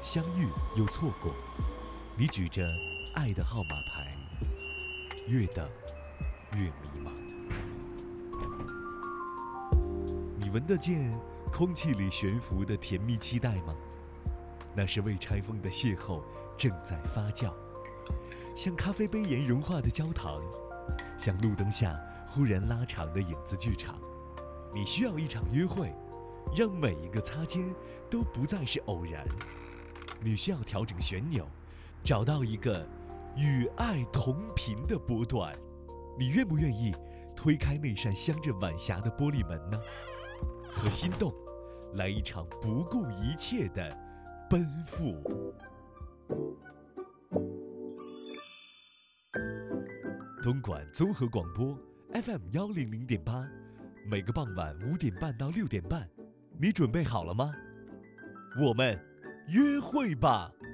相遇又错过，你举着爱的号码牌，越等越迷茫。你闻得见空气里悬浮的甜蜜期待吗？那是未拆封的邂逅正在发酵，像咖啡杯沿融化的焦糖，像路灯下忽然拉长的影子剧场。你需要一场约会，让每一个擦肩都不再是偶然。你需要调整旋钮，找到一个与爱同频的波段。你愿不愿意推开那扇镶着晚霞的玻璃门呢？和心动来一场不顾一切的奔赴。东莞综合广播 FM100.8，每个傍晚5点半到6点半，你准备好了吗？我们约会吧。